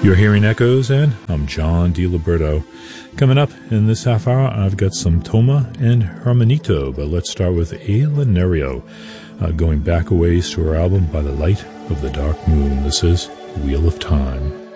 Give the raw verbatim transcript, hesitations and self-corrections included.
You're hearing Echoes, and I'm John DiLiberto. Coming up in this half hour, I've got some Toma and Hermanito, but let's start with A Lenario, uh, going back a ways to her album By the Light of the Dark Moon. This is Wheel of Time.